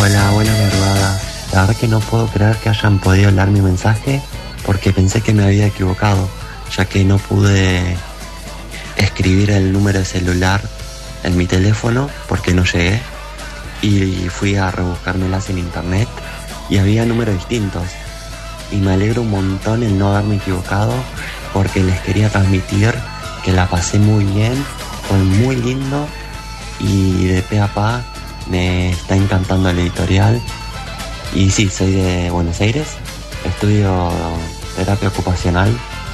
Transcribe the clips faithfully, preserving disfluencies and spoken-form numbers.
Hola, buenas madrugadas. La verdad que no puedo creer que hayan podido leer mi mensaje porque pensé que me había equivocado, ya que no pude escribir el número de celular en mi teléfono porque no llegué y fui a rebuscármelas en internet y había números distintos. Y me alegro un montón el no haberme equivocado porque les quería transmitir que la pasé muy bien, fue muy lindo y de pe a pa me está encantando el editorial. Y sí, soy de Buenos Aires, estudio terapia ocupacional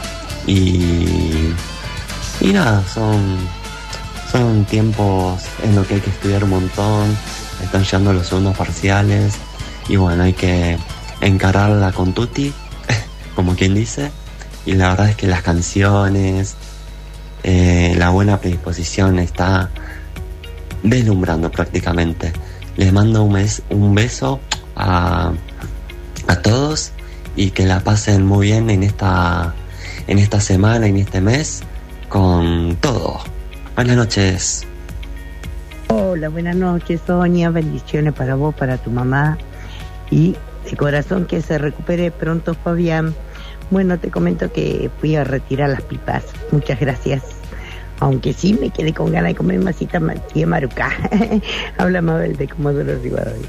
y, y nada, son, son tiempos en los que hay que estudiar un montón, están llegando los segundos parciales y bueno, hay que encararla con tutti, como quien dice, y la verdad es que las canciones, eh, la buena predisposición está deslumbrando prácticamente. Les mando un, mes, un beso a, a todos y que la pasen muy bien en esta, en esta semana, en este mes, con todo. Buenas noches. Hola, buenas noches, Sonia. Bendiciones para vos, para tu mamá y de corazón que se recupere pronto, Fabián. Bueno, te comento que fui a retirar las pipas. Muchas gracias. Aunque sí me quedé con ganas de comer masita tía Maruca. Habla Mabel de Comodoro Rivadavia.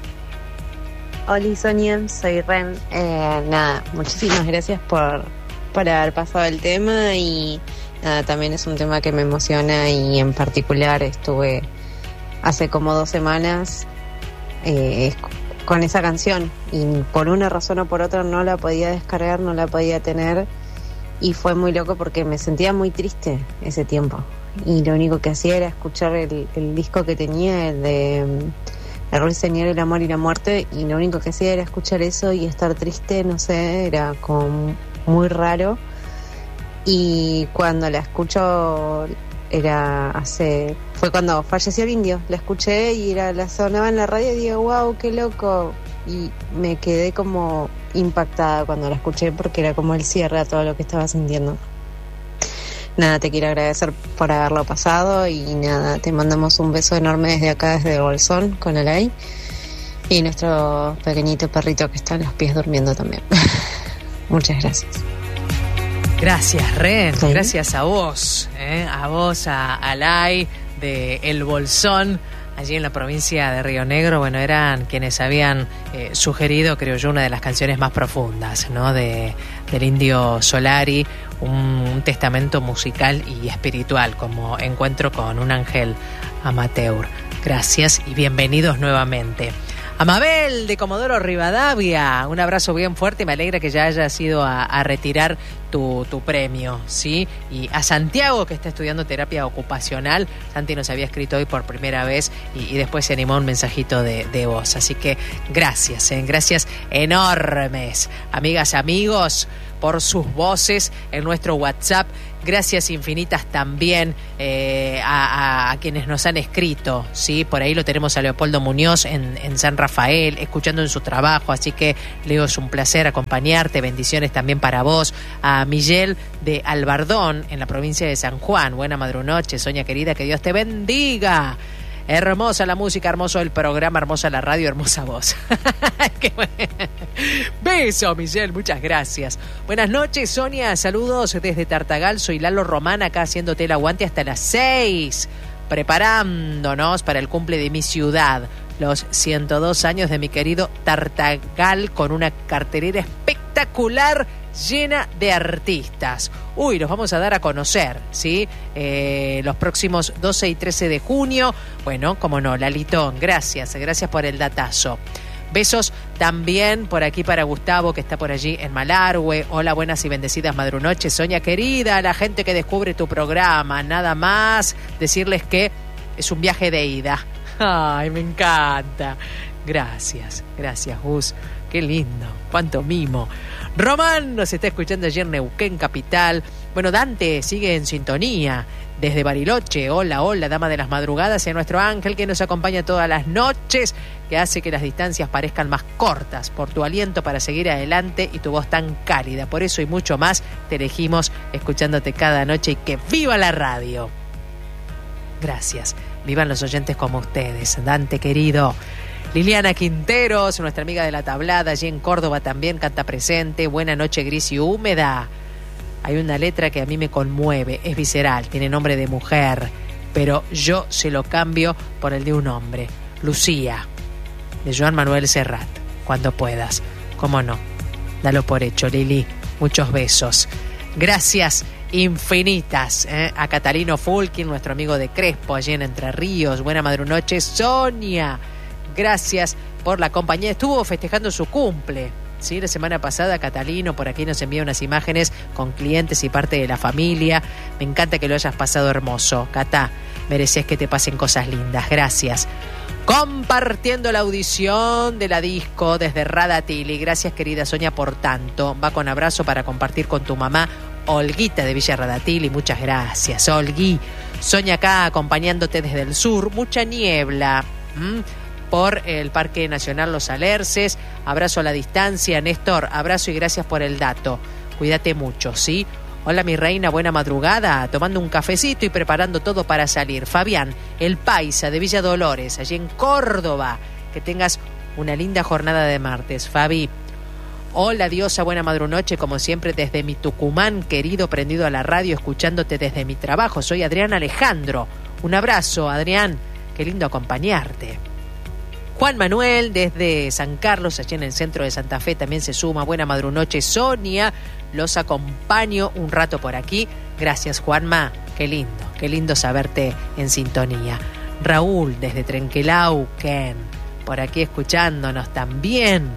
Hola Sonia, soy Ren. Eh, nada, muchísimas gracias por, por haber pasado el tema y nada, también es un tema que me emociona y en particular estuve hace como dos semanas eh, con esa canción y por una razón o por otra no la podía descargar, no la podía tener y fue muy loco porque me sentía muy triste ese tiempo y lo único que hacía era escuchar el, el disco que tenía, el de El Ruiseñor, el amor y la muerte, y lo único que hacía era escuchar eso y estar triste, no sé, era como muy raro. Y cuando la escucho era hace fue cuando falleció el indio, la escuché y era, la sonaba en la radio y digo, wow, qué loco, y me quedé como impactada cuando la escuché porque era como el cierre a todo lo que estaba sintiendo. Nada, te quiero agradecer por haberlo pasado y nada, te mandamos un beso enorme desde acá, desde el Bolsón, con Alay y nuestro pequeñito perrito que está en los pies durmiendo también. Muchas gracias. Gracias, Ren. ¿Sí? Gracias a vos, ¿eh? A vos, a Alay de El Bolsón, allí en la provincia de Río Negro. Bueno, eran quienes habían eh, sugerido, creo yo, una de las canciones más profundas, ¿no? De, del Indio Solari, un, un testamento musical y espiritual, como Encuentro con un ángel amateur. Gracias y bienvenidos nuevamente. A Mabel de Comodoro Rivadavia, un abrazo bien fuerte, me alegra que ya hayas ido a, a retirar tu, tu premio, ¿sí? Y a Santiago, que está estudiando terapia ocupacional, Santi nos había escrito hoy por primera vez y, y después se animó un mensajito de, de voz, así que gracias, ¿eh? Gracias enormes, amigas, amigos, por sus voces en nuestro WhatsApp. Gracias infinitas también eh, a, a, a quienes nos han escrito, ¿sí? Por ahí lo tenemos a Leopoldo Muñoz en, en San Rafael, escuchando en su trabajo, así que Leo, es un placer acompañarte, bendiciones también para vos. A Miguel de Albardón, en la provincia de San Juan, buena madrunoche, Sonia querida, que Dios te bendiga. Hermosa la música, hermoso el programa, hermosa la radio, hermosa voz. Qué bueno. Beso, Michelle, muchas gracias. Buenas noches, Sonia, saludos desde Tartagal. Soy Lalo Román, acá haciéndote el aguante hasta las seis, preparándonos para el cumple de mi ciudad, los ciento dos años de mi querido Tartagal, con una cartelera espectacular llena de artistas. Uy, los vamos a dar a conocer, ¿sí? Eh, los próximos doce y trece de junio. Bueno, como no, Lalitón, gracias, gracias por el datazo. Besos también por aquí para Gustavo, que está por allí en Malargüe. Hola, buenas y bendecidas madrunoches, Sonia querida, la gente que descubre tu programa. Nada más decirles que es un viaje de ida. Ay, me encanta. Gracias, gracias, Gus. Qué lindo, cuánto mimo. Román nos está escuchando allí en Neuquén capital. Bueno, Dante sigue en sintonía desde Bariloche. Hola, hola, dama de las madrugadas, y a nuestro ángel que nos acompaña todas las noches, que hace que las distancias parezcan más cortas por tu aliento para seguir adelante y tu voz tan cálida. Por eso y mucho más te elegimos escuchándote cada noche, y que viva la radio. Gracias, vivan los oyentes como ustedes, Dante querido. Liliana Quinteros, nuestra amiga de la tablada, allí en Córdoba también canta presente. Buena noche, gris y húmeda. Hay una letra que a mí me conmueve, es visceral, tiene nombre de mujer, pero yo se lo cambio por el de un hombre. Lucía, de Joan Manuel Serrat. Cuando puedas, cómo no. Dalo por hecho, Lili. Muchos besos. Gracias infinitas ¿eh? a Catalino Fulkin, nuestro amigo de Crespo, allí en Entre Ríos. Buena madrunoche, Sonia. Gracias por la compañía. Estuvo festejando su cumple, ¿sí? La semana pasada Catalino por aquí nos envía unas imágenes con clientes y parte de la familia. Me encanta que lo hayas pasado hermoso. Cata, mereces que te pasen cosas lindas. Gracias. Compartiendo la audición de la disco desde Radatili. Gracias, querida Sonia, por tanto. Va con abrazo para compartir con tu mamá, Olguita de Villa Radatili. Muchas gracias, Olgui. Sonia acá acompañándote desde el sur. Mucha niebla ¿m? por el Parque Nacional Los Alerces. Abrazo a la distancia, Néstor. Abrazo y gracias por el dato. Cuídate mucho, ¿sí? Hola, mi reina, buena madrugada, tomando un cafecito y preparando todo para salir. Fabián, el paisa de Villa Dolores, allí en Córdoba. Que tengas una linda jornada de martes, Fabi. Hola, diosa, buena madrunoche, como siempre, desde mi Tucumán, querido, prendido a la radio, escuchándote desde mi trabajo. Soy Adrián Alejandro. Un abrazo, Adrián. Qué lindo acompañarte. Juan Manuel, desde San Carlos, allí en el centro de Santa Fe, también se suma. Buena madrunoche, Sonia. Los acompaño un rato por aquí. Gracias, Juanma. Qué lindo, qué lindo saberte en sintonía. Raúl, desde Trenquelauquen, por aquí escuchándonos también.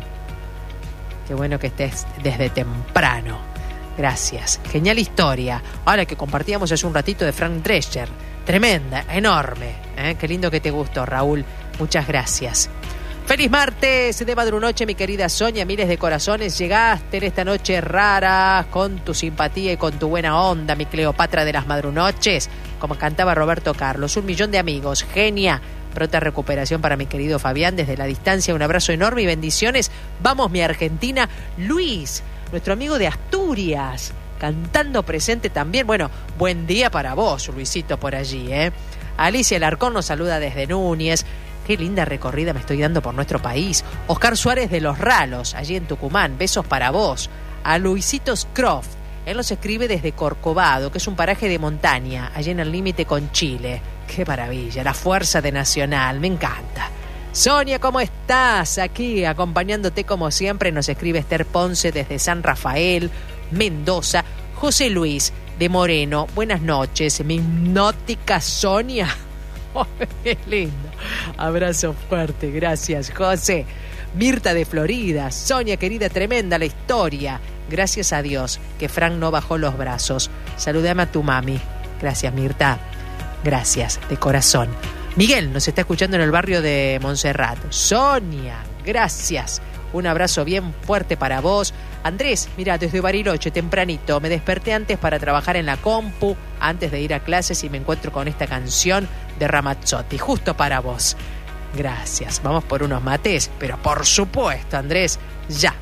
Qué bueno que estés desde temprano. Gracias. Genial historia. Ahora que compartíamos hace un ratito de Frank Drescher. Tremenda, enorme. ¿eh? Qué lindo que te gustó, Raúl. Muchas gracias. Feliz martes de madrunoche, mi querida Sonia. Miles de corazones llegaste en esta noche rara con tu simpatía y con tu buena onda, mi Cleopatra de las madrunoches. Como cantaba Roberto Carlos, un millón de amigos. Genia. Pronta recuperación para mi querido Fabián desde la distancia. Un abrazo enorme y bendiciones. Vamos, mi Argentina. Luis, nuestro amigo de Asturias, cantando presente también. Bueno, buen día para vos, Luisito, por allí, ¿eh? Alicia Alarcón nos saluda desde Núñez. Qué linda recorrida me estoy dando por nuestro país. Oscar Suárez de Los Ralos, allí en Tucumán. Besos para vos. A Luisito Scroft. Él nos escribe desde Corcovado, que es un paraje de montaña, allí en el límite con Chile. Qué maravilla, la fuerza de Nacional, me encanta. Sonia, ¿cómo estás? Aquí acompañándote como siempre. Nos escribe Esther Ponce desde San Rafael, Mendoza. José Luis de Moreno, buenas noches. Mi hipnótica Sonia. Oh, qué lindo. Abrazo fuerte, gracias, José. Mirta de Florida. Sonia, querida, tremenda la historia. Gracias a Dios que Frank no bajó los brazos. Saludame a tu mami. Gracias, Mirta. Gracias, de corazón. Miguel nos está escuchando en el barrio de Montserrat. Sonia, gracias. Un abrazo bien fuerte para vos. Andrés, mira, desde Bariloche, tempranito, me desperté antes para trabajar en la compu, antes de ir a clases, y me encuentro con esta canción de Ramazzotti, justo para vos. Gracias. Vamos por unos mates, pero por supuesto, Andrés, ya.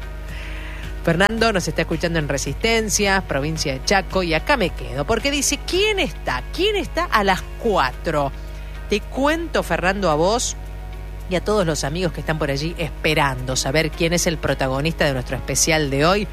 Fernando nos está escuchando en Resistencia, provincia de Chaco, y acá me quedo, porque dice, ¿quién está? ¿Quién está a las cuatro? Te cuento, Fernando, a vos y a todos los amigos que están por allí esperando saber quién es el protagonista de nuestro especial de hoy.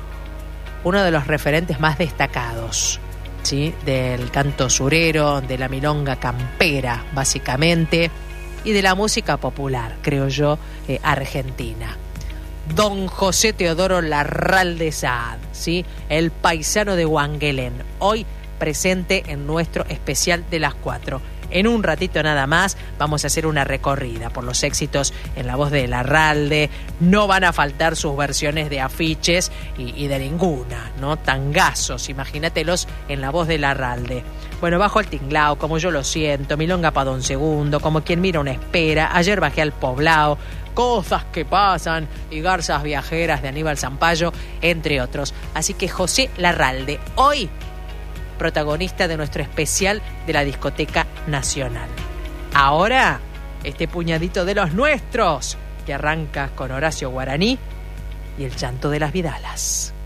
Uno de los referentes más destacados, ¿sí?, del canto surero, de la milonga campera, básicamente, y de la música popular, creo yo, eh, argentina. Don José Teodoro Larralde Saad, ¿sí?, el paisano de Wangelén, hoy presente en nuestro especial de las cuatro. En un ratito nada más vamos a hacer una recorrida por los éxitos en la voz de Larralde. No van a faltar sus versiones de afiches y, y de ninguna, ¿no? Tangazos, imagínatelos en la voz de Larralde. Bueno, bajo el tinglao, como yo lo siento, milonga pa' Don Segundo, como quien mira una espera, ayer bajé al Poblao, cosas que pasan y garzas viajeras de Aníbal Zampayo, entre otros. Así que José Larralde, hoy protagonista de nuestro especial de la Discoteca Nacional. Ahora, este puñadito de los nuestros, que arranca con Horacio Guaraní y el llanto de las Vidalas.